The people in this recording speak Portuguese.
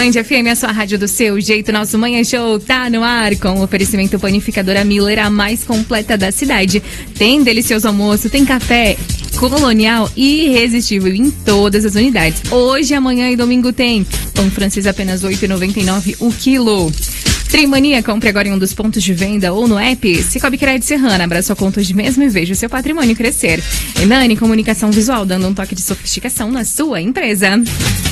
Band FM, a sua rádio do seu jeito. Nosso Manhã Show tá no ar com o oferecimento Panificadora Miller, a mais completa da cidade. Tem delicioso almoço, tem café colonial e irresistível em todas as unidades. Hoje, amanhã e domingo tem pão francês apenas R$ 8,99 o quilo. Trimania, compre agora em um dos pontos de venda ou no app Cicobi Crédito Serrana. Abra sua conta hoje mesmo e veja o seu patrimônio crescer. Enani Comunicação Visual, dando um toque de sofisticação na sua empresa.